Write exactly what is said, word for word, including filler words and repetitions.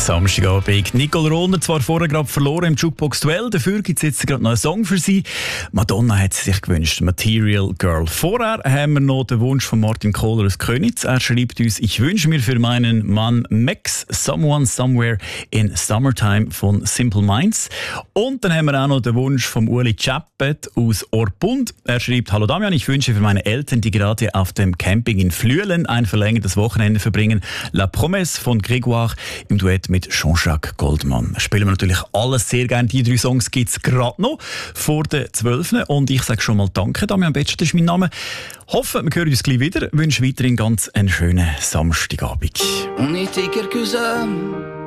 Samstagabend. Nicole Rohner zwar vorher gerade verloren im Jukebox-Duell, dafür gibt es jetzt gerade noch einen Song für sie. Madonna hat sie sich gewünscht, Material Girl. Vorher haben wir noch den Wunsch von Martin Kohler aus Königs. Er schreibt uns, ich wünsche mir für meinen Mann Max Someone Somewhere in Summertime von Simple Minds. Und dann haben wir auch noch den Wunsch von Uli Chappet aus Orpund. Er schreibt, hallo Damian, ich wünsche für meine Eltern, die gerade auf dem Camping in Flüelen ein verlängertes Wochenende verbringen, La Promesse von Grégoire im Duett mit Jean-Jacques Goldman. Spielen wir natürlich alles sehr gerne. Die drei Songs gibt es gerade noch vor den zwölf. Und ich sage schon mal Danke, Damian Betsch, das ist mein Name. Hoffe, wir hören uns gleich wieder. Ich wünsche weiterhin ganz einen schönen Samstagabend. On était quelques-uns